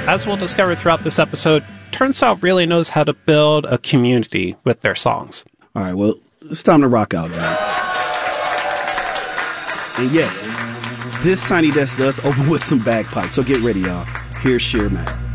as we'll discover throughout this episode, Turnstile really knows how to build a community with their songs. All right, well, it's time to rock out, man. And yes, this Tiny Desk does open with some bagpipes, so get ready, y'all. Here's Sheer Mac.